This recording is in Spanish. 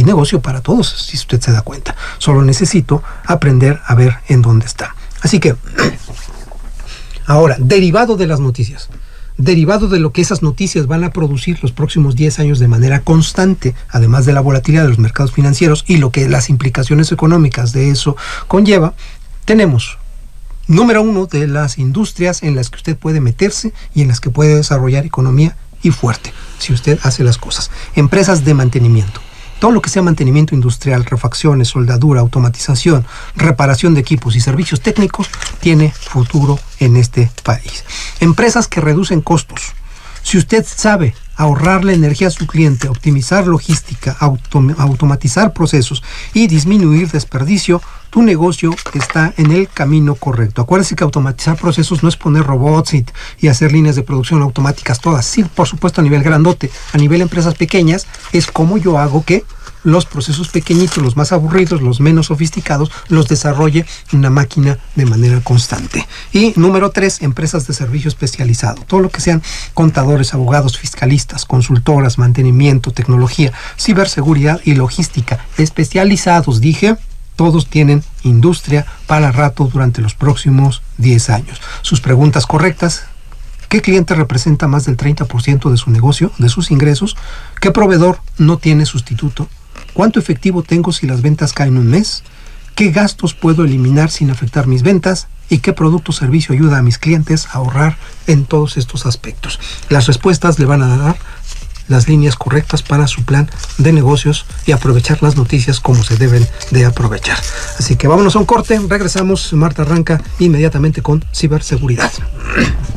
negocio para todos, si usted se da cuenta. Solo necesito aprender a ver en dónde está. Así que, ahora, derivado de las noticias, derivado de lo que esas noticias van a producir los próximos 10 años de manera constante, además de la volatilidad de los mercados financieros y lo que las implicaciones económicas de eso conlleva, tenemos, número uno, de las industrias en las que usted puede meterse y en las que puede desarrollar economía y fuerte, si usted hace las cosas. Empresas de mantenimiento. Todo lo que sea mantenimiento industrial, refacciones, soldadura, automatización, reparación de equipos y servicios técnicos, tiene futuro en este país. Empresas que reducen costos. Si usted sabe ahorrarle energía a su cliente, optimizar logística, automatizar procesos y disminuir desperdicio, tu negocio está en el camino correcto. Acuérdese que automatizar procesos no es poner robots y hacer líneas de producción automáticas todas. Sí, por supuesto, a nivel grandote. A nivel empresas pequeñas es como yo hago que los procesos pequeñitos, los más aburridos, los menos sofisticados, los desarrolle una máquina de manera constante. Y número 3, empresas de servicio especializado. Todo lo que sean contadores, abogados, fiscalistas, consultoras, mantenimiento, tecnología, ciberseguridad y logística especializados, dije. Todos tienen industria para rato durante los próximos 10 años. Sus preguntas correctas: ¿qué cliente representa más del 30% de su negocio, de sus ingresos? ¿Qué proveedor no tiene sustituto? ¿Cuánto efectivo tengo si las ventas caen un mes? ¿Qué gastos puedo eliminar sin afectar mis ventas? ¿Y qué producto o servicio ayuda a mis clientes a ahorrar en todos estos aspectos? Las respuestas le van a dar las líneas correctas para su plan de negocios y aprovechar las noticias como se deben de aprovechar. Así que vámonos a un corte, regresamos. Marta arranca inmediatamente con ciberseguridad.